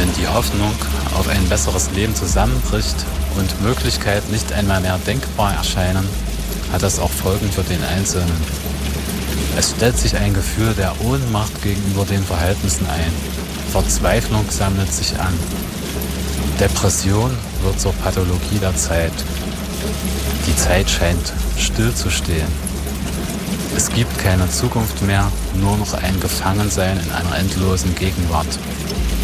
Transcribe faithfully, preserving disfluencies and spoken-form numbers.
Wenn die Hoffnung auf ein besseres Leben zusammenbricht und Möglichkeiten nicht einmal mehr denkbar erscheinen, hat das auch Folgen für den Einzelnen. Es stellt sich ein Gefühl der Ohnmacht gegenüber den Verhältnissen ein. Verzweiflung sammelt sich an. Depression wird zur Pathologie der Zeit. Die Zeit scheint stillzustehen. Es gibt keine Zukunft mehr, nur noch ein Gefangensein in einer endlosen Gegenwart.